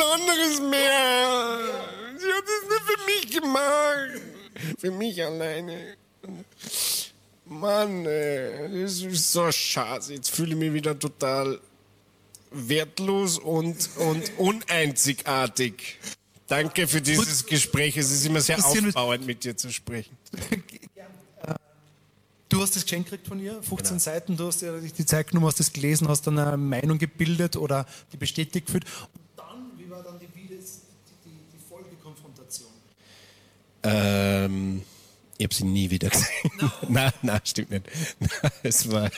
anderes mehr. Sie hat es nur für mich gemacht. Für mich alleine. Mann, das ist so schade. Jetzt fühle ich mich wieder total wertlos und uneinzigartig. Danke für dieses Gespräch. Es ist immer sehr aufbauend, mit dir zu sprechen. Du hast das Geschenk gekriegt von ihr, 15 Seiten, du hast ja die Zeit genommen, hast das gelesen, hast dann eine Meinung gebildet oder die bestätigt gefühlt. Und dann, wie war dann die Folgekonfrontation? Ich habe sie nie wieder gesehen. Nein, stimmt nicht. Es war...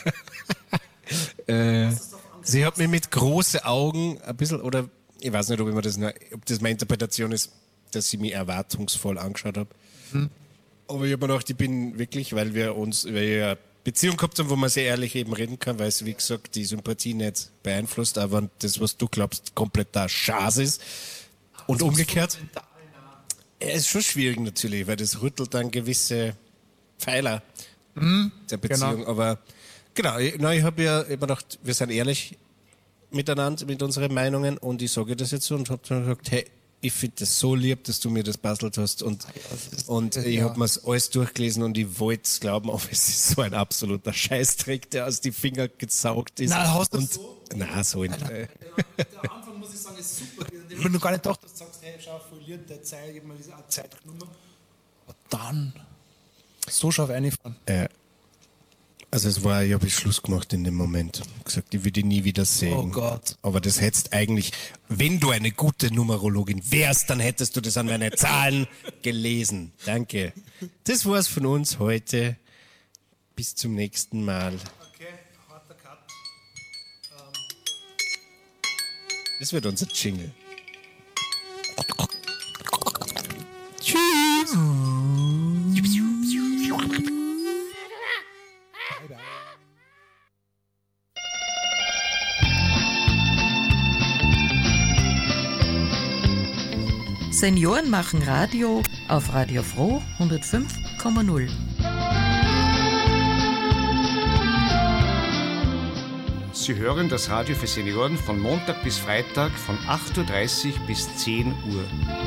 sie hat mir mit großen Augen ein bisschen, oder ich weiß nicht, ob das meine Interpretation ist, dass sie mich erwartungsvoll angeschaut hat. Aber ich habe mir gedacht, ich bin wirklich, weil wir ja Beziehung gehabt haben, wo man sehr ehrlich eben reden kann, weil es, wie gesagt, die Sympathie nicht beeinflusst, aber das, was du glaubst, komplett da Schaß ist. Und umgekehrt. Es ist schon schwierig natürlich, weil das rüttelt dann gewisse Pfeiler der Beziehung. Genau. Aber genau, ich habe ja immer gedacht, wir sind ehrlich miteinander, mit unseren Meinungen, und ich sage das jetzt so und habe dann gesagt, hey, ich finde das so lieb, dass du mir das bastelt hast, und ich habe mir alles durchgelesen und ich wollte es glauben, aber es ist so ein absoluter Scheißdreck, der aus die Finger gesaugt ist. Nein, hast du das so? Nein, so nicht. Der Anfang, muss ich sagen, ist super. Ich habe noch gar nicht gedacht, dass du sagst, hey, schau, verliert der Zeit, ich habe mir diese Zeit genommen. Aber dann so scharf reinfahren. Also ich habe Schluss gemacht in dem Moment. Gesagt, ich würde ihn nie wieder sehen. Oh Gott. Aber das hättest eigentlich, wenn du eine gute Numerologin wärst, dann hättest du das an meine Zahlen gelesen. Danke. Das war's von uns heute. Bis zum nächsten Mal. Okay, harter Cut. Das wird unser Jingle. Tschüss. Senioren machen Radio auf Radio Froh 105,0. Sie hören das Radio für Senioren von Montag bis Freitag von 8:30 Uhr bis 10 Uhr.